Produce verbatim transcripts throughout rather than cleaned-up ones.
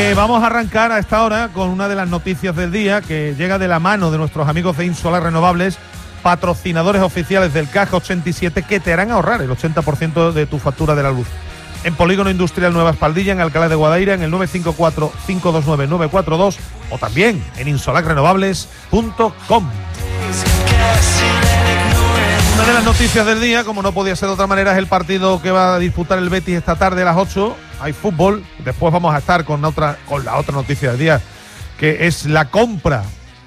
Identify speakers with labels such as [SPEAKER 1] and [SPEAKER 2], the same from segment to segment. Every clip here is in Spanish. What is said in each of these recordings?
[SPEAKER 1] Eh, vamos a arrancar a esta hora con una de las noticias del día que llega de la mano de nuestros amigos de Insolar Renovables, patrocinadores oficiales del Caja ochenta y siete, que te harán ahorrar el ochenta por ciento de tu factura de la luz. En Polígono Industrial Nueva Espaldilla, en Alcalá de Guadaira, en el nueve cinco cuatro, cinco dos nueve, nueve cuatro dos, o también en insolar renovables punto com. Una de las noticias del día, como no podía ser de otra manera, es el partido que va a disputar el Betis esta tarde a las ocho. Hay fútbol. Después vamos a estar con otra, con la otra noticia del día, que es la compra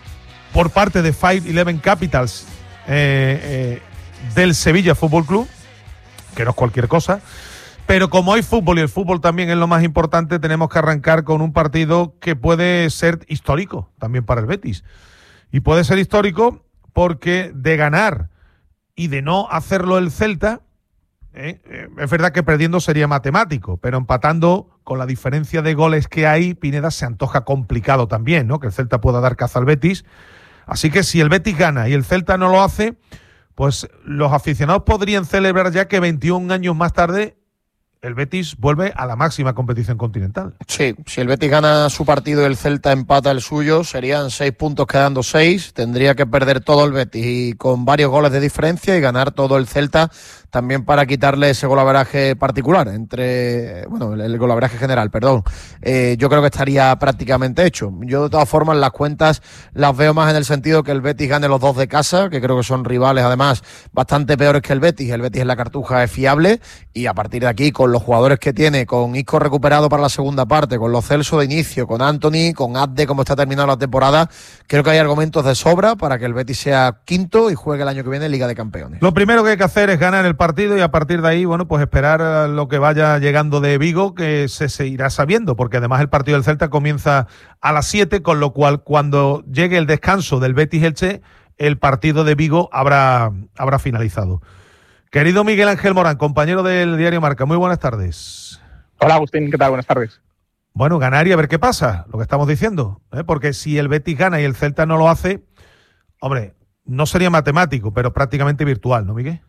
[SPEAKER 1] por parte de cinco eleven Capitals eh, eh, del Sevilla Fútbol Club, que no es cualquier cosa. Pero como hay fútbol y el fútbol también es lo más importante, tenemos que arrancar con un partido que puede ser histórico también para el Betis. Y puede ser histórico porque de ganar y de no hacerlo el Celta, eh, eh, es verdad que perdiendo sería matemático, pero empatando con la diferencia de goles que hay, Pineda, se antoja complicado también, ¿no? Que el Celta pueda dar caza al Betis. Así que si el Betis gana y el Celta no lo hace, pues los aficionados podrían celebrar ya que veintiún años más tarde el Betis vuelve a la máxima competición continental.
[SPEAKER 2] Sí, si el Betis gana su partido y el Celta empata el suyo, serían seis puntos quedando seis. Tendría que perder todo el Betis y con varios goles de diferencia y ganar todo el Celta también para quitarle ese golaveraje particular, entre, bueno, el golaveraje general, perdón. Eh, yo creo que estaría prácticamente hecho. Yo de todas formas las cuentas las veo más en el sentido que el Betis gane los dos de casa, que creo que son rivales además bastante peores que el Betis. El Betis en la Cartuja es fiable y a partir de aquí, con los jugadores que tiene, con Isco recuperado para la segunda parte, con los Celso de inicio, con Anthony, con Adde como está terminando la temporada, creo que hay argumentos de sobra para que el Betis sea quinto y juegue el año que viene en Liga de Campeones.
[SPEAKER 1] Lo primero que hay que hacer es ganar el partido y a partir de ahí, bueno, pues esperar lo que vaya llegando de Vigo, que se, se irá sabiendo, porque además el partido del Celta comienza a las siete, con lo cual cuando llegue el descanso del Betis-Elche, el partido de Vigo habrá, habrá finalizado. Querido Miguel Ángel Morán, compañero del diario Marca, muy buenas tardes.
[SPEAKER 3] Hola Agustín, ¿qué tal? Buenas tardes.
[SPEAKER 1] Bueno, ganar y a ver qué pasa, lo que estamos diciendo, ¿eh? Porque si el Betis gana y el Celta no lo hace, hombre, no sería matemático, pero prácticamente virtual, ¿no, Miguel?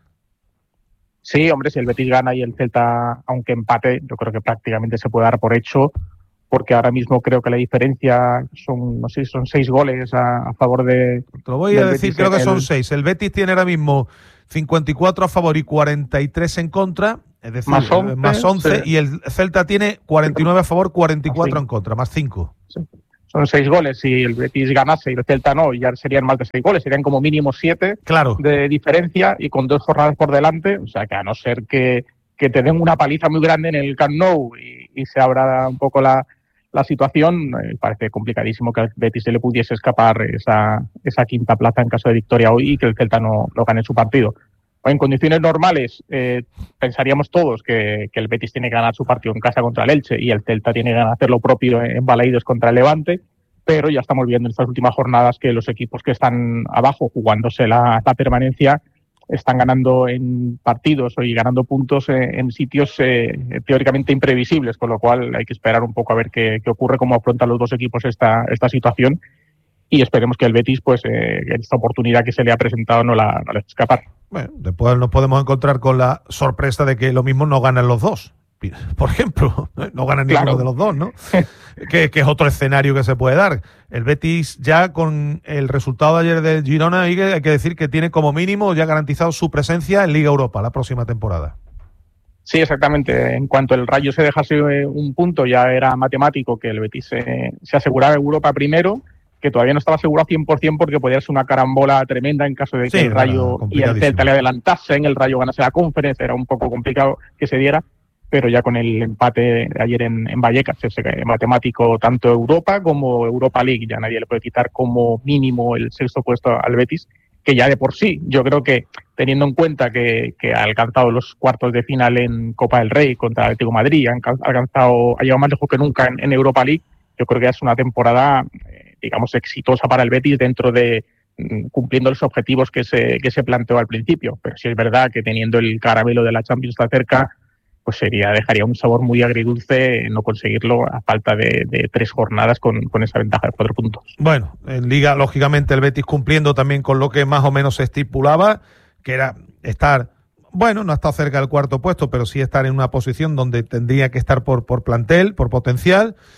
[SPEAKER 3] Sí, hombre, si el Betis gana y el Celta, aunque empate, yo creo que prácticamente se puede dar por hecho, porque ahora mismo creo que la diferencia son, no sé, son seis goles a, a favor de...
[SPEAKER 1] Te lo voy a decir,
[SPEAKER 3] Betis,
[SPEAKER 1] creo que
[SPEAKER 3] el...
[SPEAKER 1] son seis. El Betis tiene ahora mismo cincuenta y cuatro a favor y cuarenta y tres en contra, es decir,
[SPEAKER 3] más once,
[SPEAKER 1] más once
[SPEAKER 3] sí.
[SPEAKER 1] Y el Celta tiene cuarenta y nueve a favor, cuarenta y cuatro en contra, más cinco.
[SPEAKER 3] Sí. Son seis goles. Si el Betis ganase y el Celta no, ya serían más de seis goles, serían como mínimo siete
[SPEAKER 1] claro.
[SPEAKER 3] de diferencia y con dos jornadas por delante. O sea que a no ser que, que te den una paliza muy grande en el Camp Nou y, y se abra un poco la, la situación, eh, parece complicadísimo que al Betis se le pudiese escapar esa, esa quinta plaza en caso de victoria hoy y que el Celta no, no gane su partido. En condiciones normales, eh, pensaríamos todos que, que el Betis tiene que ganar su partido en casa contra el Elche y el Celta tiene que hacer lo propio en Balaídos contra el Levante, pero ya estamos viendo en estas últimas jornadas que los equipos que están abajo jugándose la, la permanencia están ganando en partidos y ganando puntos en, en sitios eh, teóricamente imprevisibles, con lo cual hay que esperar un poco a ver qué, qué ocurre, cómo afrontan los dos equipos esta, esta situación y esperemos que el Betis, pues, eh, esta oportunidad que se le ha presentado no la, no la deje escapar.
[SPEAKER 1] Bueno, después nos podemos encontrar con la sorpresa de que lo mismo no ganan los dos, por ejemplo, no ganan claro. ninguno de los dos, ¿no? que, que es otro escenario que se puede dar. El Betis ya con el resultado de ayer del Girona, hay que decir que tiene como mínimo ya garantizado su presencia en Liga Europa la próxima temporada.
[SPEAKER 3] Sí, exactamente. En cuanto el Rayo se dejase un punto, ya era matemático que el Betis se, se asegurara Europa primero, que todavía no estaba asegurado cien por ciento porque podía ser una carambola tremenda en caso de que sí, el Rayo y el Celta le adelantasen, el Rayo ganase la Conference, era un poco complicado que se diera, pero ya con el empate de ayer en, en Vallecas, ese matemático tanto Europa como Europa League, ya nadie le puede quitar como mínimo el sexto puesto al Betis, que ya de por sí, yo creo que teniendo en cuenta que, que ha alcanzado los cuartos de final en Copa del Rey contra el Atlético de Madrid, ha alcanzado, ha llegado más lejos que nunca en, en Europa League, yo creo que ya es una temporada, eh, digamos, exitosa para el Betis dentro de mm, cumpliendo los objetivos que se, que se planteó al principio. Pero sí es verdad que teniendo el caramelo de la Champions tan cerca, pues sería dejaría un sabor muy agridulce no conseguirlo a falta de, de tres jornadas con, con esa ventaja de cuatro puntos.
[SPEAKER 1] Bueno, en Liga, lógicamente, el Betis cumpliendo también con lo que más o menos se estipulaba, que era estar, bueno, no ha estado cerca del cuarto puesto, pero sí estar en una posición donde tendría que estar por, por plantel, por potencial.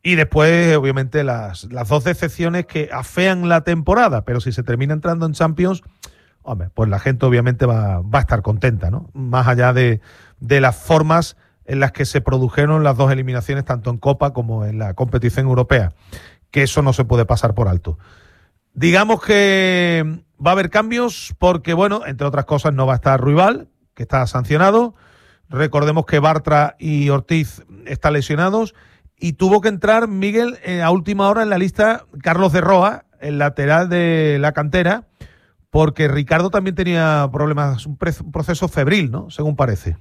[SPEAKER 1] Y después, obviamente, las, las dos decepciones que afean la temporada, pero si se termina entrando en Champions, hombre, pues la gente obviamente va, va a estar contenta, ¿no? Más allá de, de las formas en las que se produjeron las dos eliminaciones, tanto en Copa como en la competición europea, que eso no se puede pasar por alto. Digamos que va a haber cambios porque, bueno, entre otras cosas no va a estar Ruibal, que está sancionado. Recordemos que Bartra y Ortiz están lesionados y tuvo que entrar Miguel eh, a última hora en la lista Carlos de Roa, el lateral de la cantera, porque Ricardo también tenía problemas, un, pre- un proceso febril, ¿no? Según parece.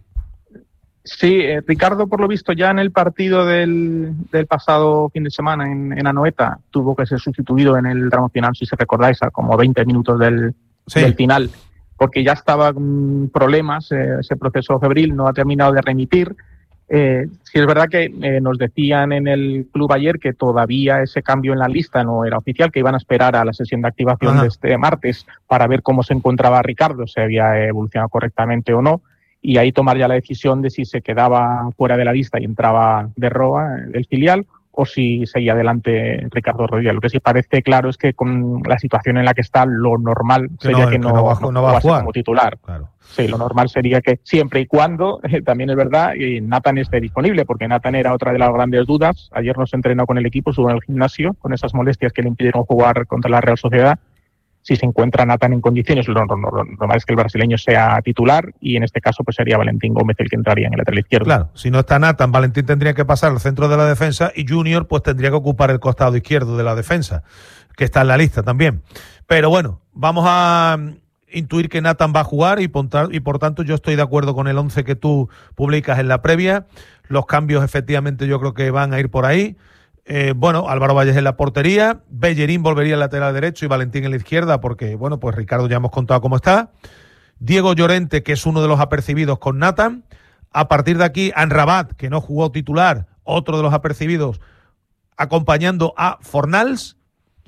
[SPEAKER 3] Sí, eh, Ricardo, por lo visto, ya en el partido del, del pasado fin de semana en, en Anoeta tuvo que ser sustituido en el tramo final, si se recordáis, a como veinte minutos del, sí. del final, porque ya estaba con problemas, eh, ese proceso febril no ha terminado de remitir. Eh, sí es verdad que eh, nos decían en el club ayer que todavía ese cambio en la lista no era oficial, que iban a esperar a la sesión de activación Ajá. de este martes para ver cómo se encontraba Ricardo, si había evolucionado correctamente o no, y ahí tomar ya la decisión de si se quedaba fuera de la lista y entraba de Roa, el filial, o si seguía adelante Ricardo Rodríguez. Lo que sí parece claro es que con la situación en la que está, lo normal que sería no, que, no, que no, va, no, no va a jugar como titular. Claro. Sí, lo normal sería que siempre y cuando, eh, también es verdad, eh, Nathan esté disponible, porque Nathan era otra de las grandes dudas. Ayer no se entrenó con el equipo, estuvo en el gimnasio con esas molestias que le impidieron jugar contra la Real Sociedad. Si se encuentra Nathan en condiciones, lo, lo, lo, lo normal es que el brasileño sea titular y en este caso pues sería Valentín Gómez el que entraría en el lateral izquierdo.
[SPEAKER 1] Claro, si no está Nathan, Valentín tendría que pasar al centro de la defensa y Junior pues tendría que ocupar el costado izquierdo de la defensa, que está en la lista también. Pero bueno, vamos a intuir que Nathan va a jugar y por, y por tanto yo estoy de acuerdo con el once que tú publicas en la previa. Los cambios efectivamente yo creo que van a ir por ahí. Eh, bueno, Álvaro Valles en la portería, Bellerín volvería al lateral derecho y Valentín en la izquierda porque, bueno, pues Ricardo ya hemos contado cómo está. Diego Llorente, que es uno de los apercibidos con Nathan. A partir de aquí, Amrabat, que no jugó titular, otro de los apercibidos, acompañando a Fornals.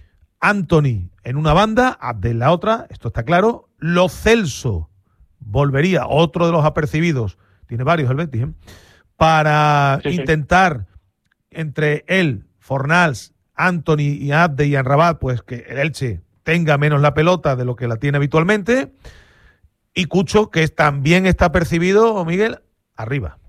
[SPEAKER 1] Anthony en una banda, Abde en la otra, esto está claro. Lo Celso volvería, otro de los apercibidos, tiene varios el Betis, ¿eh? para sí, intentar sí. entre él, Fornals, Anthony y Abde y Amrabat, pues que el Elche tenga menos la pelota de lo que la tiene habitualmente. Y Cucho, que también está percibido, Miguel, arriba.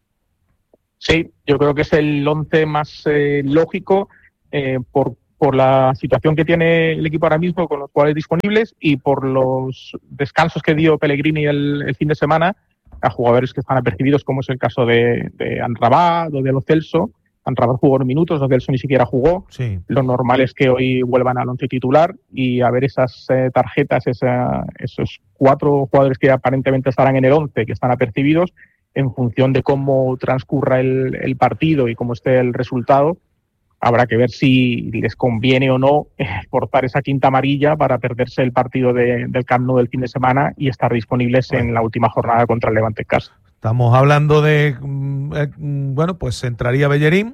[SPEAKER 3] Sí, yo creo que es el once más eh, lógico eh, por, por la situación que tiene el equipo ahora mismo con los jugadores disponibles y por los descansos que dio Pellegrini el, el fin de semana a jugadores que están apercibidos, como es el caso de, de Amrabat o de Lo Celso. Amrabat jugó unos minutos, Lo Celso ni siquiera jugó.
[SPEAKER 1] Sí.
[SPEAKER 3] Lo normal es que hoy vuelvan al once titular y a ver esas eh, tarjetas, esa, esos cuatro jugadores que aparentemente estarán en el once, que están apercibidos, en función de cómo transcurra el, el partido y cómo esté el resultado, habrá que ver si les conviene o no eh, portar esa quinta amarilla para perderse el partido de, del Camp Nou del fin de semana y estar disponibles bueno. en la última jornada contra el Levante en casa.
[SPEAKER 1] Estamos hablando de, eh, bueno, pues entraría Bellerín,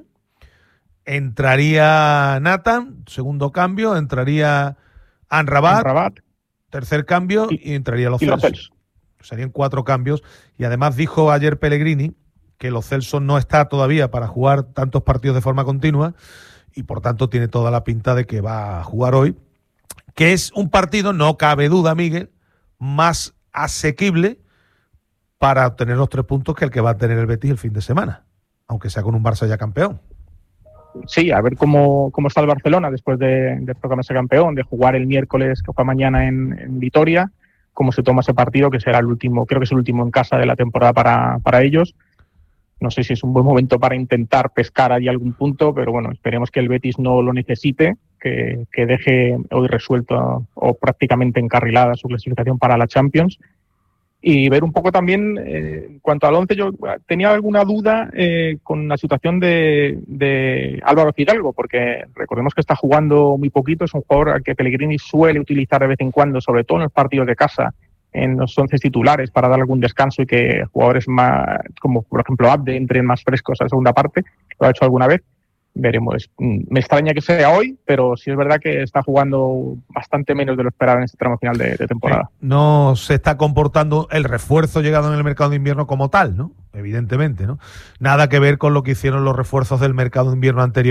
[SPEAKER 1] entraría Nathan, segundo cambio, entraría Amrabat,
[SPEAKER 3] Amrabat.
[SPEAKER 1] tercer cambio y, y entraría Lo Celso. Serían cuatro cambios y además dijo ayer Pellegrini que Lo Celso no está todavía para jugar tantos partidos de forma continua y por tanto tiene toda la pinta de que va a jugar hoy, que es un partido, no cabe duda, Miguel, más asequible para obtener los tres puntos que el que va a tener el Betis el fin de semana, aunque sea con un Barça ya campeón.
[SPEAKER 3] Sí, a ver cómo, cómo está el Barcelona después de, de proclamarse campeón, de jugar el miércoles, que fue mañana en, en Vitoria, cómo se toma ese partido, que será el último, creo que es el último en casa de la temporada para, para ellos. No sé si es un buen momento para intentar pescar allí algún punto, pero bueno, esperemos que el Betis no lo necesite, que, que deje hoy resuelto o prácticamente encarrilada su clasificación para la Champions. Y ver un poco también, eh, en cuanto al once, yo tenía alguna duda eh, con la situación de, de Álvaro Fidalgo, porque recordemos que está jugando muy poquito, es un jugador al que Pellegrini suele utilizar de vez en cuando, sobre todo en los partidos de casa, en los once titulares, para dar algún descanso y que jugadores más, como por ejemplo Abde, entren más frescos a la segunda parte, lo ha hecho alguna vez. Veremos. Me extraña que sea hoy, pero sí es verdad que está jugando bastante menos de lo esperado en este tramo final de, de temporada.
[SPEAKER 1] No se está comportando el refuerzo llegado en el mercado de invierno como tal, ¿no? Evidentemente, ¿no? Nada que ver con lo que hicieron los refuerzos del mercado de invierno anterior,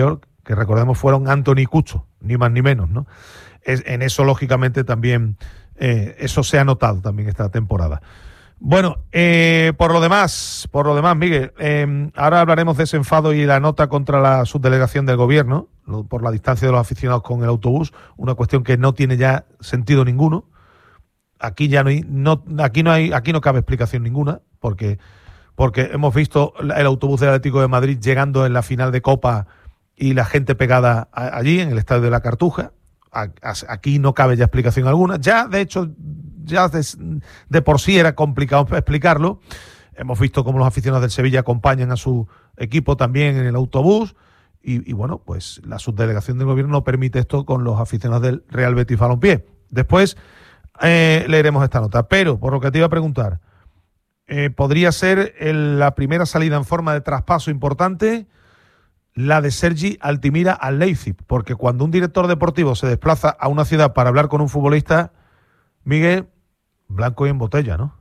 [SPEAKER 1] que recordemos fueron Anthony y Cucho, ni más ni menos, ¿no? Es, en eso, lógicamente, también eh, eso se ha notado también esta temporada. Bueno, eh, por lo demás, por lo demás, Miguel, eh, ahora hablaremos de ese enfado y la nota contra la subdelegación del gobierno, lo, por la distancia de los aficionados con el autobús, una cuestión que no tiene ya sentido ninguno. Aquí ya no hay, no, aquí no hay, aquí no cabe explicación ninguna, porque, porque hemos visto el autobús del Atlético de Madrid llegando en la final de Copa y la gente pegada a, allí en el estadio de la Cartuja. A, a, aquí no cabe ya explicación alguna. Ya, de hecho, ya de, de por sí era complicado explicarlo. Hemos visto cómo los aficionados del Sevilla acompañan a su equipo también en el autobús. Y, y bueno, pues la subdelegación del gobierno no permite esto con los aficionados del Real Betis Balompié. Después eh, leeremos esta nota. Pero, por lo que te iba a preguntar, eh, ¿podría ser el, la primera salida en forma de traspaso importante la de Sergi Altimira al Leipzig? Porque cuando un director deportivo se desplaza a una ciudad para hablar con un futbolista, Miguel, blanco y en botella, ¿no?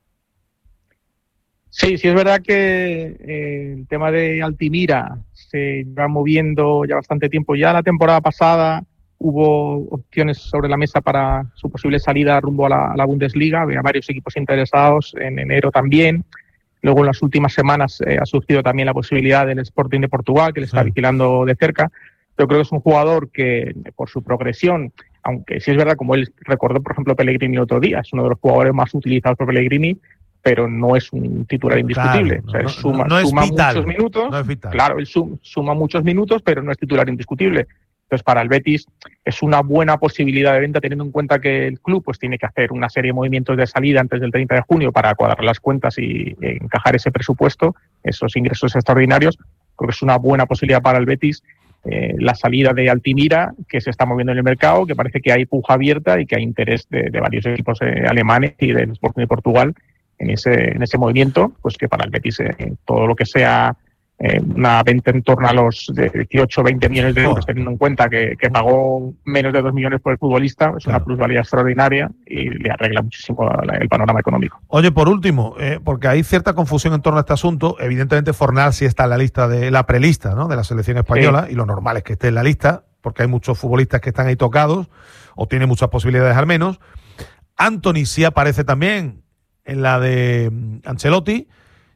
[SPEAKER 3] Sí, sí es verdad que eh, el tema de Altimira se va moviendo ya bastante tiempo. Ya la temporada pasada hubo opciones sobre la mesa para su posible salida rumbo a la, a la Bundesliga. Había varios equipos interesados, en enero también. Luego en las últimas semanas eh, ha surgido también la posibilidad del Sporting de Portugal, que le está sí. vigilando de cerca. Yo creo que es un jugador que, por su progresión, aunque sí es verdad, como él recordó, por ejemplo, Pellegrini el otro día, es uno de los jugadores más utilizados por Pellegrini, pero no es un titular indiscutible.
[SPEAKER 1] Claro,
[SPEAKER 3] o sea,
[SPEAKER 1] no,
[SPEAKER 3] suma,
[SPEAKER 1] no, no es
[SPEAKER 3] suma
[SPEAKER 1] vital,
[SPEAKER 3] muchos minutos.
[SPEAKER 1] No es vital.
[SPEAKER 3] Claro, él suma, suma muchos minutos, pero no es titular indiscutible. Entonces, para el Betis es una buena posibilidad de venta, teniendo en cuenta que el club pues tiene que hacer una serie de movimientos de salida antes del treinta de junio para cuadrar las cuentas y, y encajar ese presupuesto, esos ingresos extraordinarios. Creo que es una buena posibilidad para el Betis eh, la salida de Altimira, que se está moviendo en el mercado, que parece que hay puja abierta y que hay interés de, de varios equipos eh, alemanes y del Sporting de Portugal en ese, en ese movimiento, pues que para el Betis eh, todo lo que sea Eh, una venta en torno a los dieciocho veinte millones de euros, teniendo en cuenta que, que pagó menos de dos millones por el futbolista, es claro. Una plusvalía extraordinaria y le arregla muchísimo el panorama económico.
[SPEAKER 1] Oye, por último, eh, porque hay cierta confusión en torno a este asunto, evidentemente Fornal sí está en la lista de la prelista, ¿no?, de la selección española, sí. Y lo normal es que esté en la lista, porque hay muchos futbolistas que están ahí tocados, o tiene muchas posibilidades al menos. Anthony sí aparece también en la de Ancelotti.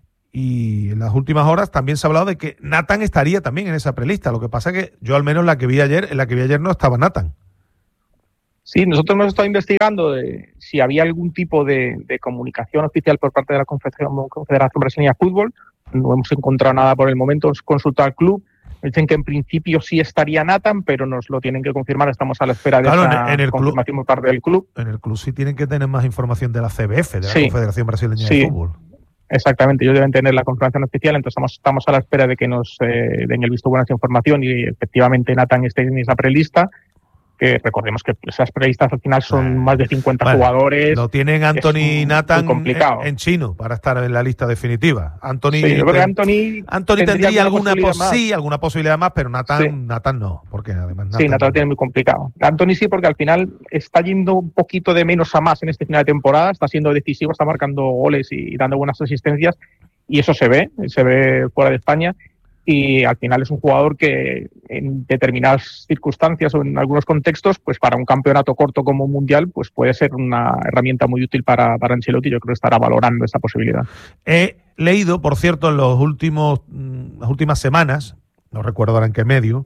[SPEAKER 1] Y en las últimas horas también se ha hablado de que Nathan estaría también en esa prelista. Lo que pasa es que yo al menos la que vi ayer, en la que vi ayer no estaba Nathan.
[SPEAKER 3] Sí, nosotros hemos estado investigando de si había algún tipo de, de comunicación oficial por parte de la Confederación, Confederación Brasileña de Fútbol. No hemos encontrado nada por el momento. Hemos consultado al club. Dicen que en principio sí estaría Nathan, pero nos lo tienen que confirmar. Estamos a la espera de claro, esa en el confirmación club, por parte del club.
[SPEAKER 1] En el club sí tienen que tener más información de la C B F, de la sí, Confederación Brasileña
[SPEAKER 3] sí.
[SPEAKER 1] de Fútbol.
[SPEAKER 3] Exactamente, ellos deben tener la confirmación oficial, entonces estamos, estamos a la espera de que nos eh, den el visto bueno a esa información y efectivamente Nathan esté en esa prelista, que recordemos que esas prelistas al final son más de cincuenta bueno, jugadores.
[SPEAKER 1] Lo tienen Anthony y Nathan en, en chino para estar en la lista definitiva. Anthony,
[SPEAKER 3] sí, yo creo que Anthony,
[SPEAKER 1] Anthony tendría, tendría alguna posibilidad, sí, alguna posibilidad más, pero Nathan, sí. Nathan no, porque además Nathan
[SPEAKER 3] sí, Nathan lo tiene muy complicado. Anthony sí, porque al final está yendo un poquito de menos a más en este final de temporada, está siendo decisivo, está marcando goles y, y dando buenas asistencias, y eso se ve, se ve fuera de España. Y al final es un jugador que en determinadas circunstancias o en algunos contextos, pues para un campeonato corto como un mundial, pues puede ser una herramienta muy útil para, para Ancelotti. Yo creo que estará valorando esa posibilidad.
[SPEAKER 1] He leído, por cierto, en los últimos, las últimas semanas, no recuerdo ahora en qué medio,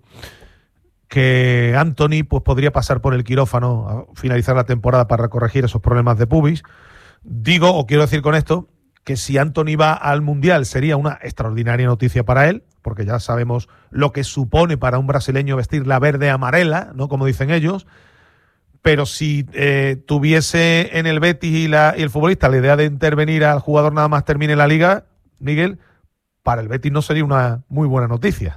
[SPEAKER 1] que Anthony pues podría pasar por el quirófano a finalizar la temporada para corregir esos problemas de pubis. Digo, o quiero decir con esto, que si Anthony va al Mundial sería una extraordinaria noticia para él, porque ya sabemos lo que supone para un brasileño vestir la verde amarela, ¿no?, como dicen ellos. Pero si eh, tuviese en el Betis y, la, y el futbolista la idea de intervenir al jugador nada más termine la liga, Miguel, para el Betis no sería una muy buena noticia.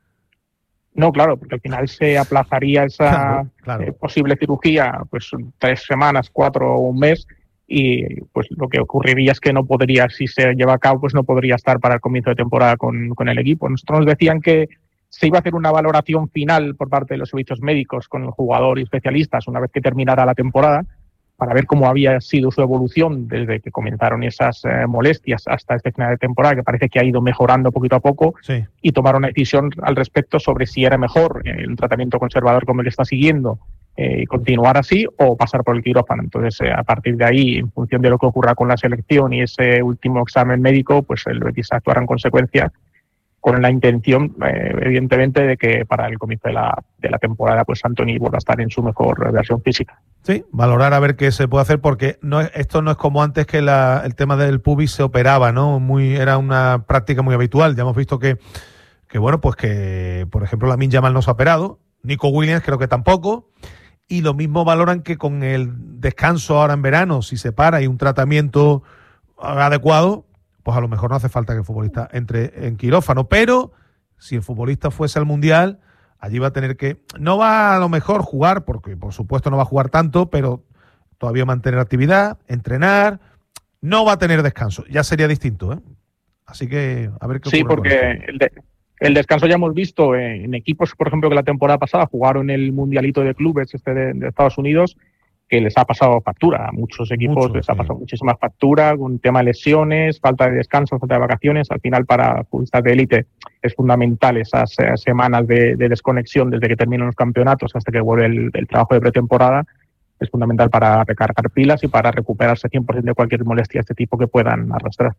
[SPEAKER 3] No, claro, porque al final se aplazaría esa
[SPEAKER 1] claro, claro.
[SPEAKER 3] Eh, posible cirugía, pues tres semanas, cuatro o un mes, y pues lo que ocurriría es que no podría, si se lleva a cabo, pues no podría estar para el comienzo de temporada con, con el equipo. Nosotros nos decían que se iba a hacer una valoración final por parte de los servicios médicos con el jugador y especialistas una vez que terminara la temporada, para ver cómo había sido su evolución desde que comenzaron esas eh, molestias hasta este final de temporada, que parece que ha ido mejorando poquito a poco,
[SPEAKER 1] sí.
[SPEAKER 3] y tomar una decisión al respecto sobre si era mejor eh, un tratamiento conservador como el que está siguiendo, eh, continuar así o pasar por el quirófano. Entonces, eh, a partir de ahí, en función de lo que ocurra con la selección y ese último examen médico, pues el Betis actuará en consecuencia, con la intención, eh, evidentemente, de que para el comienzo de la, de la temporada, pues Antony vuelva a estar en su mejor versión física.
[SPEAKER 1] Sí, valorar a ver qué se puede hacer, porque no es, esto no es como antes, que la, el tema del pubis se operaba, ¿no? Muy, era una práctica muy habitual. Ya hemos visto que, que bueno, pues que, por ejemplo, Lamine Yamal no se ha operado, Nico Williams creo que tampoco, y lo mismo valoran que con el descanso ahora en verano, si se para y un tratamiento adecuado, pues a lo mejor no hace falta que el futbolista entre en quirófano. Pero si el futbolista fuese al Mundial, allí va a tener que, no va a lo mejor jugar, porque por supuesto no va a jugar tanto, pero todavía mantener actividad, entrenar, no va a tener descanso. Ya sería distinto, ¿eh? Así que a ver qué ocurre.
[SPEAKER 3] Sí, porque el, de, el descanso ya hemos visto en, en equipos, por ejemplo, que la temporada pasada jugaron el Mundialito de Clubes este de, de Estados Unidos, que les ha pasado factura. A muchos equipos Mucho, les sí. ha pasado muchísima factura, con tema de lesiones, falta de descanso, falta de vacaciones. Al final, para futbolistas de élite es fundamental esas eh, semanas de, de desconexión desde que terminan los campeonatos hasta que vuelve el, el trabajo de pretemporada. Es fundamental para recargar pilas y para recuperarse cien por ciento de cualquier molestia de este tipo que puedan arrastrar.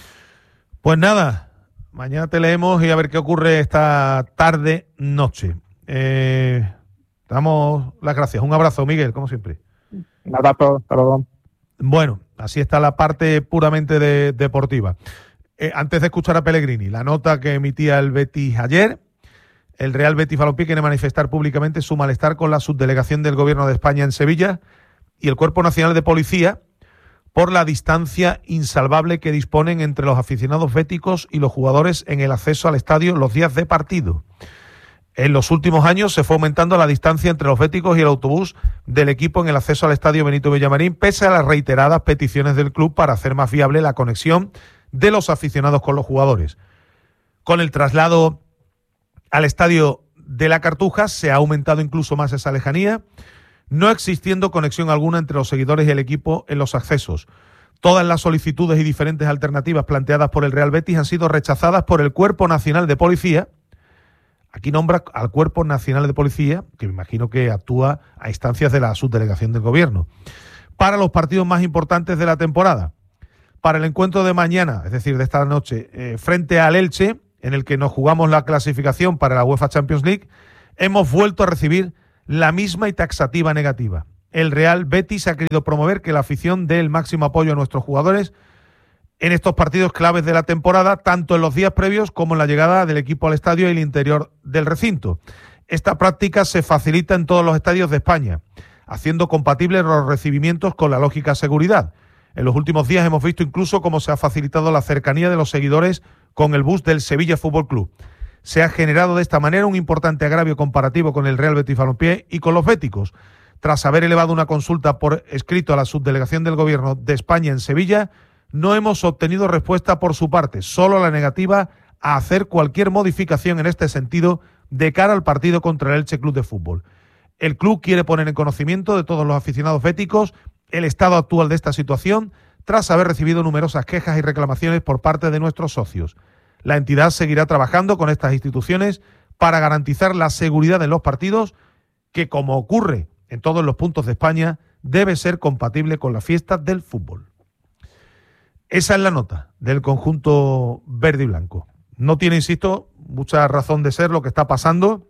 [SPEAKER 1] Pues nada, mañana te leemos y a ver qué ocurre esta tarde-noche. Eh, damos las gracias. Un abrazo, Miguel, como siempre.
[SPEAKER 3] Un abrazo, perdón.
[SPEAKER 1] Bueno, así está la parte puramente de, deportiva. Eh, antes de escuchar a Pellegrini, la nota que emitía el Betis ayer, el Real Betis Balompié quiere manifestar públicamente su malestar con la subdelegación del Gobierno de España en Sevilla y el Cuerpo Nacional de Policía por la distancia insalvable que disponen entre los aficionados béticos y los jugadores en el acceso al estadio los días de partido. En los últimos años se fue aumentando la distancia entre los béticos y el autobús del equipo en el acceso al estadio Benito Villamarín, pese a las reiteradas peticiones del club para hacer más viable la conexión de los aficionados con los jugadores. Con el traslado al estadio de la Cartuja se ha aumentado incluso más esa lejanía, no existiendo conexión alguna entre los seguidores y el equipo en los accesos. Todas las solicitudes y diferentes alternativas planteadas por el Real Betis han sido rechazadas por el Cuerpo Nacional de Policía. Aquí nombra al Cuerpo Nacional de Policía, que me imagino que actúa a instancias de la subdelegación del Gobierno, para los partidos más importantes de la temporada. Para el encuentro de mañana, es decir, de esta noche, eh, frente al Elche, en el que nos jugamos la clasificación para la UEFA Champions League, hemos vuelto a recibir la misma y taxativa negativa. El Real Betis ha querido promover que la afición dé el máximo apoyo a nuestros jugadores en estos partidos claves de la temporada, tanto en los días previos como en la llegada del equipo al estadio y el interior del recinto. Esta práctica se facilita en todos los estadios de España, haciendo compatibles los recibimientos con la lógica seguridad. En los últimos días hemos visto incluso cómo se ha facilitado la cercanía de los seguidores con el bus del Sevilla Fútbol Club. Se ha generado de esta manera un importante agravio comparativo con el Real Betis Balompié y con los béticos. Tras haber elevado una consulta por escrito a la subdelegación del Gobierno de España en Sevilla, no hemos obtenido respuesta por su parte, solo la negativa a hacer cualquier modificación en este sentido de cara al partido contra el Elche Club de Fútbol. El club quiere poner en conocimiento de todos los aficionados béticos el estado actual de esta situación, tras haber recibido numerosas quejas y reclamaciones por parte de nuestros socios. La entidad seguirá trabajando con estas instituciones para garantizar la seguridad en los partidos, que, como ocurre en todos los puntos de España, debe ser compatible con la fiesta del fútbol. Esa es la nota del conjunto verde y blanco. No tiene, insisto, mucha razón de ser lo que está pasando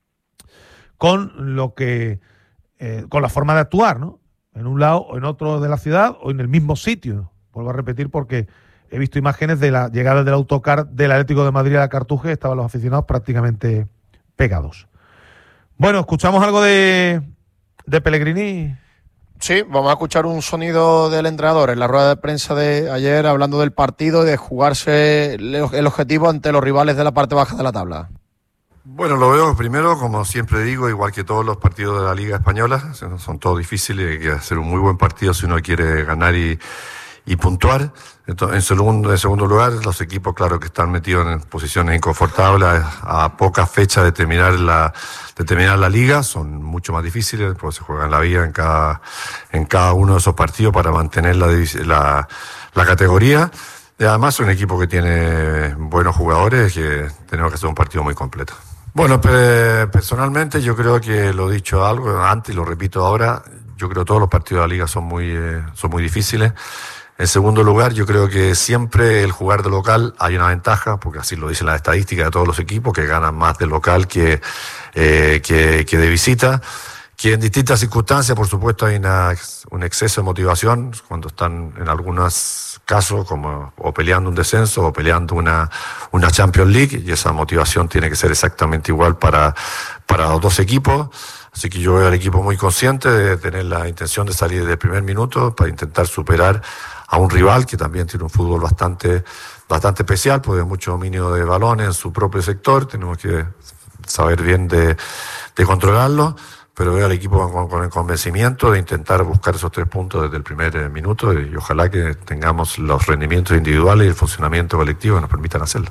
[SPEAKER 1] con lo que eh, con la forma de actuar, ¿no? En un lado o en otro de la ciudad o en el mismo sitio. Vuelvo a repetir porque he visto imágenes de la llegada del autocar del Atlético de Madrid a la Cartuja y estaban los aficionados prácticamente pegados. Bueno, ¿escuchamos algo de, de Pellegrini?
[SPEAKER 2] Sí, vamos a escuchar un sonido del entrenador en la rueda de prensa de ayer hablando del partido y de jugarse el objetivo ante los rivales de la parte baja de la tabla.
[SPEAKER 4] Bueno, lo veo primero, como siempre digo, igual que todos los partidos de la Liga Española, son todos difíciles, hay que hacer un muy buen partido si uno quiere ganar y, y puntuar. Entonces, en segundo, en segundo lugar, los equipos, claro, que están metidos en posiciones inconfortables a, a pocas fechas de terminar la, de terminar la liga, son mucho más difíciles, porque se juegan la vida en cada, en cada uno de esos partidos para mantener la, la, la categoría. Y además, es un equipo que tiene buenos jugadores, que tenemos que hacer un partido muy completo. Bueno, personalmente yo creo que lo he dicho algo antes y lo repito ahora, yo creo que todos los partidos de la liga son muy, eh, son muy difíciles. En segundo lugar, yo creo que siempre el jugar de local hay una ventaja, porque así lo dicen las estadísticas de todos los equipos, que ganan más de local que, eh, que, que de visita. Que en distintas circunstancias, por supuesto, hay una, un exceso de motivación cuando están en algunos casos como o peleando un descenso o peleando una, una Champions League, y esa motivación tiene que ser exactamente igual para, para los dos equipos. Así que yo veo al equipo muy consciente de tener la intención de salir desde el primer minuto para intentar superar a un rival que también tiene un fútbol bastante, bastante especial, porque hay mucho dominio de balones en su propio sector, tenemos que saber bien de, de controlarlo. Pero veo al equipo con, con el convencimiento de intentar buscar esos tres puntos desde el primer minuto y, y ojalá que tengamos los rendimientos individuales y el funcionamiento colectivo que nos permitan hacerlo.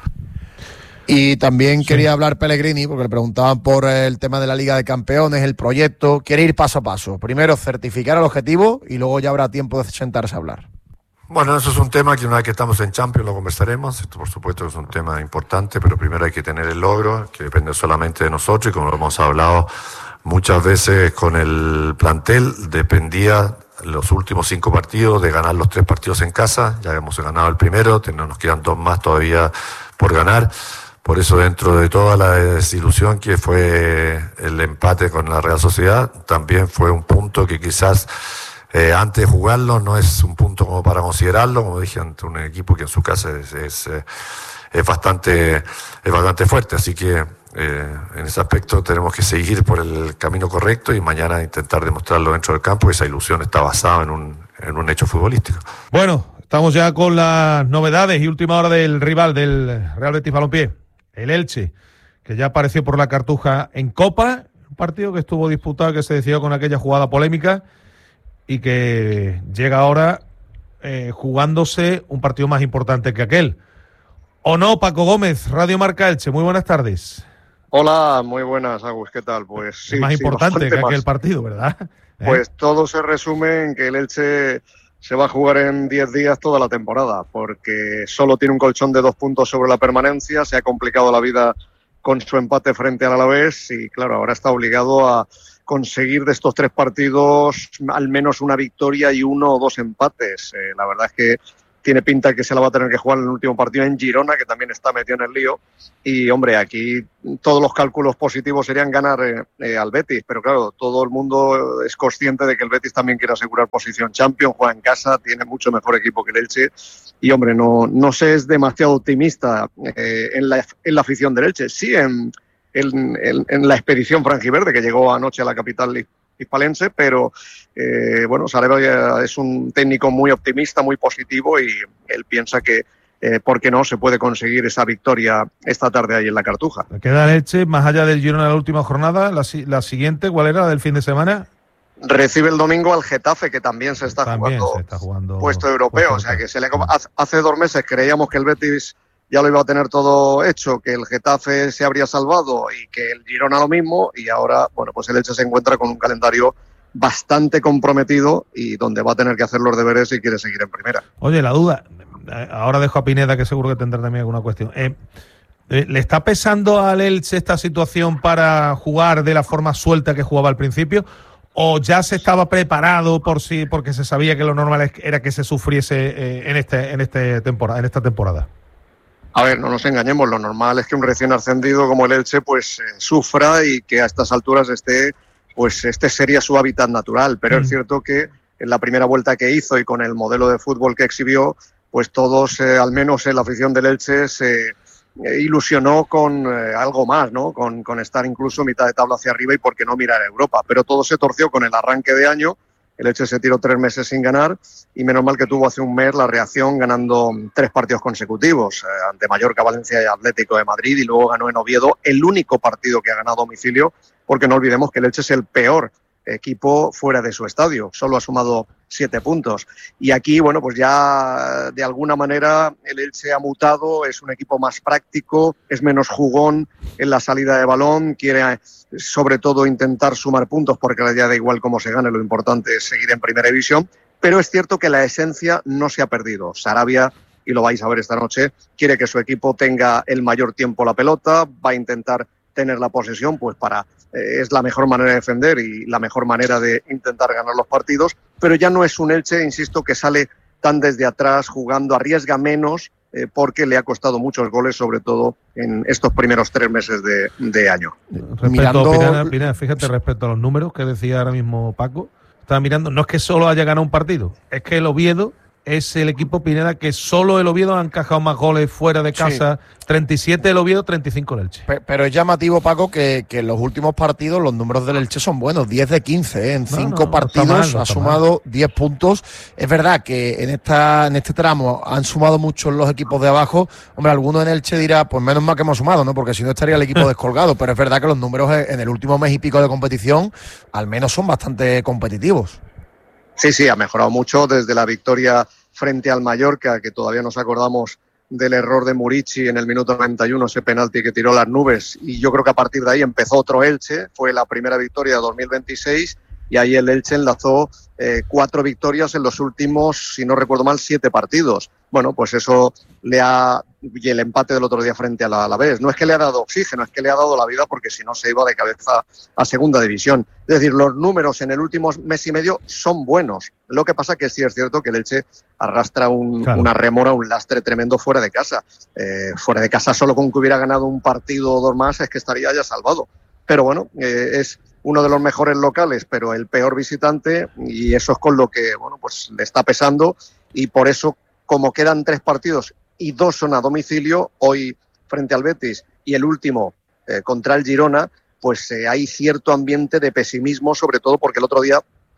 [SPEAKER 2] Y también
[SPEAKER 1] sí.
[SPEAKER 2] quería hablar Pellegrini, porque le preguntaban por el tema de la Liga de Campeones, el proyecto. Quiere ir paso a paso. Primero certificar el objetivo y luego ya habrá tiempo de sentarse a hablar.
[SPEAKER 4] Bueno, eso es un tema que una vez que estamos en Champions lo conversaremos. Esto por supuesto es un tema importante, pero primero hay que tener el logro, que depende solamente de nosotros, y como lo hemos hablado muchas veces con el plantel, dependía los últimos cinco partidos de ganar los tres partidos en casa. Ya hemos ganado el primero, nos quedan dos más todavía por ganar. Por eso, dentro de toda la desilusión que fue el empate con la Real Sociedad, también fue un punto que quizás eh, antes de jugarlo no es un punto como para considerarlo, como dije, ante un equipo que en su casa es, es, es bastante es bastante fuerte. Así que Eh, en ese aspecto tenemos que seguir por el camino correcto y mañana intentar demostrarlo dentro del campo. Esa ilusión está basada en un, en un hecho futbolístico.
[SPEAKER 1] Bueno, estamos ya con las novedades y última hora del rival del Real Betis Balompié, el Elche, que ya apareció por la Cartuja en Copa, un partido que estuvo disputado, que se decidió con aquella jugada polémica y que llega ahora eh, jugándose un partido más importante que aquel. ¿O no, Paco Gómez, Radio Marca Elche? Muy buenas tardes.
[SPEAKER 5] Hola, muy buenas, Agus, ¿qué tal? Pues sí,
[SPEAKER 1] es más
[SPEAKER 5] sí,
[SPEAKER 1] importante que
[SPEAKER 5] más.
[SPEAKER 1] aquel partido, ¿verdad? ¿Eh?
[SPEAKER 5] Pues todo se resume en que el Elche se va a jugar en diez días toda la temporada, porque solo tiene un colchón de dos puntos sobre la permanencia, se ha complicado la vida con su empate frente al Alavés y claro, ahora está obligado a conseguir de estos tres partidos al menos una victoria y uno o dos empates. Eh, la verdad es que tiene pinta que se la va a tener que jugar en el último partido en Girona, que también está metido en el lío. Y, hombre, aquí todos los cálculos positivos serían ganar eh, eh, al Betis. Pero, claro, todo el mundo es consciente de que el Betis también quiere asegurar posición Champions, juega en casa, tiene mucho mejor equipo que el Elche. Y, hombre, no, no se es demasiado optimista eh, en, la, en la afición del Elche. Sí, en, en, en, en la expedición franjiverde, que llegó anoche a la capital hispalense, pero eh, bueno, Sarabia es un técnico muy optimista, muy positivo y él piensa que, eh, ¿por qué no?, se puede conseguir esa victoria esta tarde ahí en la Cartuja.
[SPEAKER 1] ¿Queda el Elche más allá del Girona la última jornada? La, la siguiente, ¿cuál era? ¿La del fin de semana?
[SPEAKER 5] Recibe el domingo al Getafe, que también se está,
[SPEAKER 1] también
[SPEAKER 5] jugando,
[SPEAKER 1] se está jugando
[SPEAKER 5] puesto europeo,
[SPEAKER 1] puesto
[SPEAKER 5] o sea que se le, hace dos meses creíamos que el Betis ya lo iba a tener todo hecho, que el Getafe se habría salvado y que el Girona lo mismo, y ahora, bueno, pues el Elche se encuentra con un calendario bastante comprometido y donde va a tener que hacer los deberes si quiere seguir en primera.
[SPEAKER 1] Oye, la duda, ahora dejo a Pineda, que seguro que tendrá también alguna cuestión. Eh, ¿Le está pesando al Elche esta situación para jugar de la forma suelta que jugaba al principio? ¿O ya se estaba preparado por sí, porque se sabía que lo normal era que se sufriese eh, en, este, en, este temporada, en esta temporada?
[SPEAKER 5] A ver, no nos engañemos, lo normal es que un recién ascendido como el Elche pues eh, sufra y que a estas alturas esté, pues este sería su hábitat natural, pero mm. es cierto que en la primera vuelta que hizo y con el modelo de fútbol que exhibió, pues todos, eh, al menos en la afición del Elche, se eh, ilusionó con eh, algo más, ¿no? Con, con estar incluso mitad de tabla hacia arriba y por qué no mirar a Europa, pero todo se torció con el arranque de año. El Elche se tiró tres meses sin ganar y menos mal que tuvo hace un mes la reacción ganando tres partidos consecutivos eh, ante Mallorca, Valencia y Atlético de Madrid, y luego ganó en Oviedo el único partido que ha ganado a domicilio, porque no olvidemos que el Elche es el peor equipo fuera de su estadio, solo ha sumado siete puntos. Y aquí, bueno, pues ya de alguna manera el Elche ha mutado, es un equipo más práctico, es menos jugón en la salida de balón, quiere sobre todo intentar sumar puntos porque ya da igual cómo se gane, lo importante es seguir en primera división, pero es cierto que la esencia no se ha perdido. Sarabia, y lo vais a ver esta noche, quiere que su equipo tenga el mayor tiempo la pelota, va a intentar tener la posesión, pues para eh, es la mejor manera de defender y la mejor manera de intentar ganar los partidos, pero ya no es un Elche, insisto, que sale tan desde atrás jugando, arriesga menos eh, porque le ha costado muchos goles, sobre todo en estos primeros tres meses de, de año.
[SPEAKER 1] Respecto,
[SPEAKER 2] Mirando...
[SPEAKER 1] Pineda, Pineda, fíjate, respecto a los números que decía ahora mismo Paco, estaba mirando, no es que solo haya ganado un partido, es que el Oviedo es el equipo, Pineda, que solo el Oviedo ha encajado más goles fuera de casa, sí. treinta y siete el Oviedo, treinta y cinco el Elche.
[SPEAKER 2] Pero, pero es llamativo, Paco, que, que en los últimos partidos los números del Elche son buenos, diez de quince, ¿eh? En no, cinco no, partidos no mal, no ha sumado mal. diez puntos. Es verdad que en esta en este tramo han sumado muchos los equipos de abajo. Hombre, alguno en Elche dirá, pues menos mal que hemos sumado, ¿no? Porque si no estaría el equipo descolgado, pero es verdad que los números en el último mes y pico de competición al menos son bastante competitivos.
[SPEAKER 5] Sí, sí, ha mejorado mucho desde la victoria frente al Mallorca, que todavía nos acordamos del error de Murici en el minuto noventa y uno, ese penalti que tiró las nubes, y yo creo que a partir de ahí empezó otro Elche, fue la primera victoria de dos mil veintiséis, y ahí el Elche enlazó eh, cuatro victorias en los últimos, si no recuerdo mal, siete partidos. Bueno, pues eso le ha... y el empate del otro día frente a la Alavés. No es que le ha dado oxígeno, es que le ha dado la vida porque si no se iba de cabeza a segunda división. Es decir, los números en el último mes y medio son buenos. Lo que pasa que sí es cierto que el Elche arrastra un, claro. una remora, un lastre tremendo fuera de casa. Eh, fuera de casa solo con que hubiera ganado un partido o dos más es que estaría ya salvado. Pero bueno, eh, es uno de los mejores locales, pero el peor visitante, y eso es con lo que, bueno, pues le está pesando, y por eso, como quedan tres partidos y dos son a domicilio, hoy frente al Betis y el último eh, contra el Girona, pues eh, hay cierto ambiente de pesimismo, sobre todo porque el otro día,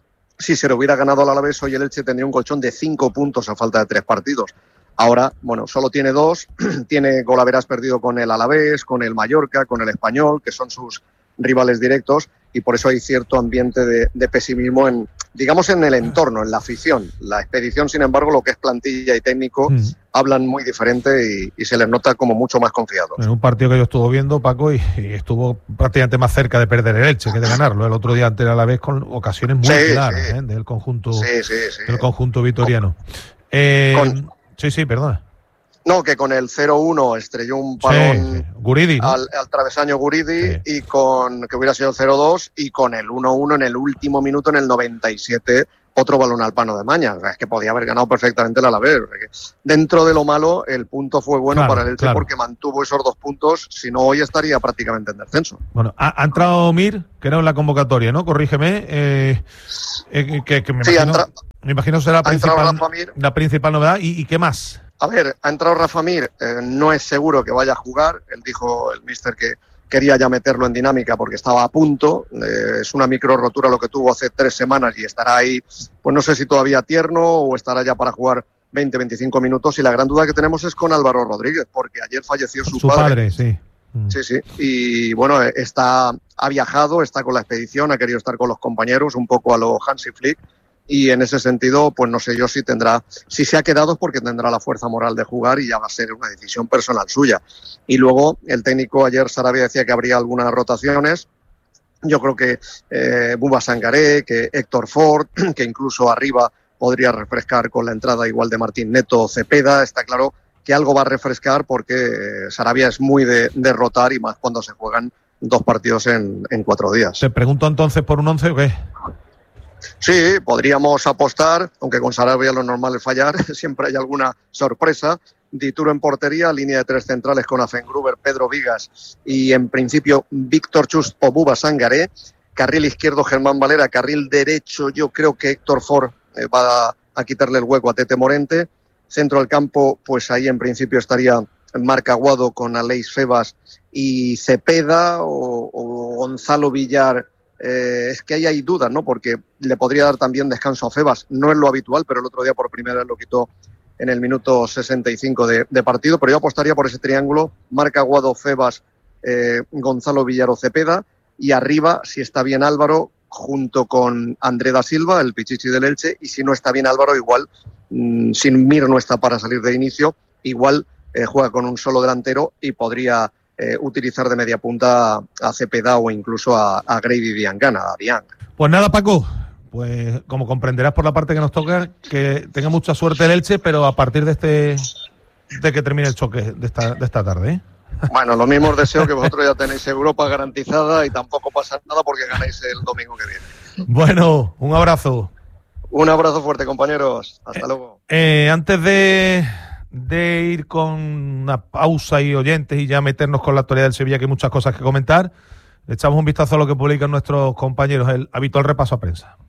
[SPEAKER 5] si se lo hubiera ganado al Alavés, hoy el Elche tendría un colchón de cinco puntos a falta de tres partidos. Ahora, bueno, solo tiene dos, tiene golaveras perdido con el Alavés, con el Mallorca, con el Español, que son sus rivales directos, y por eso hay cierto ambiente de, de pesimismo en, digamos, en el entorno, en la afición. La expedición, sin embargo, lo que es plantilla y técnico, mm. hablan muy diferente y, y se les nota como mucho más confiados.
[SPEAKER 1] En un partido que yo estuve viendo, Paco, y, y estuvo prácticamente más cerca de perder el Elche que de ganarlo. El otro día ante el Alavés con ocasiones muy sí, claras sí. ¿eh? del conjunto,
[SPEAKER 5] sí, sí, sí.
[SPEAKER 1] del conjunto vitoriano. Eh, con... Sí, sí, perdona.
[SPEAKER 5] No, que con el cero uno estrelló un balón
[SPEAKER 1] sí, sí. Guridi, ¿no?
[SPEAKER 5] al, al travesaño Guridi, sí. y con que hubiera sido el cero dos, y con el uno uno en el último minuto, en el noventa y siete, otro balón al pano de Maña. O sea, es que podía haber ganado perfectamente el Alavés. Dentro de lo malo, el punto fue bueno claro, para el Elche claro. porque mantuvo esos dos puntos, si no hoy estaría prácticamente en descenso.
[SPEAKER 1] Bueno, ha, ha entrado Mir, que era en la convocatoria, ¿no? Corrígeme. Eh, eh, que, que me,
[SPEAKER 5] sí,
[SPEAKER 1] imagino,
[SPEAKER 5] entra,
[SPEAKER 1] me imagino será la principal, la principal novedad. ¿Y, y qué más?
[SPEAKER 5] A ver, ha entrado Rafa Mir, eh, no es seguro que vaya a jugar. Él dijo, el míster, que quería ya meterlo en dinámica porque estaba a punto. Eh, es una micro rotura lo que tuvo hace tres semanas y estará ahí, pues no sé si todavía tierno o estará ya para jugar veinte, veinticinco minutos. Y la gran duda que tenemos es con Álvaro Rodríguez, porque ayer falleció su,
[SPEAKER 1] su
[SPEAKER 5] padre.
[SPEAKER 1] padre, sí.
[SPEAKER 5] Mm. Sí, sí. Y bueno, está, ha viajado, está con la expedición, ha querido estar con los compañeros, un poco a lo Hansi Flick. Y en ese sentido, pues no sé yo si tendrá, si se ha quedado es porque tendrá la fuerza moral de jugar y ya va a ser una decisión personal suya. Y luego el técnico ayer, Sarabia, decía que habría algunas rotaciones. Yo creo que eh, Bouba Sangaré, que Héctor Ford, que incluso arriba podría refrescar con la entrada igual de Martín Neto o Cepeda. Está claro que algo va a refrescar porque eh, Sarabia es muy de, de rotar, y más cuando se juegan dos partidos en, en cuatro días.
[SPEAKER 1] ¿Te pregunto entonces por un once o qué?
[SPEAKER 5] Sí, podríamos apostar, aunque con Sarabia lo normal es fallar, siempre hay alguna sorpresa. Dituro en portería, línea de tres centrales con Afengruber, Pedro Vigas y en principio Víctor Chust o Bouba Sangaré. Carril izquierdo Germán Valera, carril derecho yo creo que Héctor Ford eh, va a, a quitarle el hueco a Tete Morente. Centro del campo, pues ahí en principio estaría Marc Aguado con Aleix Febas y Cepeda o, o Gonzalo Villar. Eh, es que ahí hay dudas, ¿no? Porque le podría dar también descanso a Febas. No es lo habitual, pero el otro día por primera vez lo quitó en el minuto sesenta y cinco de, de partido. Pero yo apostaría por ese triángulo: Marc Aguado, Febas, eh, Gonzalo Villar o Cepeda. Y arriba, si está bien Álvaro, junto con André da Silva, el pichichi del Elche, y si no está bien Álvaro, igual, mmm, sin Mir no está para salir de inicio, igual eh, juega con un solo delantero y podría eh, utilizar de media punta a Cepeda o incluso a, a Grady Diangana, a Diang.
[SPEAKER 1] Pues nada, Paco, pues como comprenderás por la parte que nos toca, que tenga mucha suerte el Elche, pero a partir de este de que termine el choque de esta, de esta tarde, ¿eh?
[SPEAKER 5] Bueno, lo mismo os deseo, que vosotros ya tenéis Europa garantizada y tampoco pasa nada porque ganáis el domingo que viene.
[SPEAKER 1] Bueno, un abrazo.
[SPEAKER 5] Un abrazo fuerte, compañeros. Hasta
[SPEAKER 1] eh,
[SPEAKER 5] luego.
[SPEAKER 1] Eh, antes de, de ir con una pausa y oyentes y ya meternos con la actualidad del Sevilla, que hay muchas cosas que comentar, le echamos un vistazo a lo que publican nuestros compañeros, el habitual repaso a prensa.